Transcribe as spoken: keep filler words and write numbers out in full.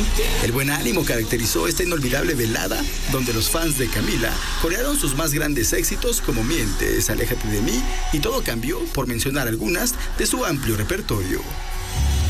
El buen ánimo caracterizó esta inolvidable velada, donde los fans de Camila corearon sus más grandes éxitos como Mientes, Aléjate de mí y Todo cambió, por mencionar algunas de su amplio repertorio.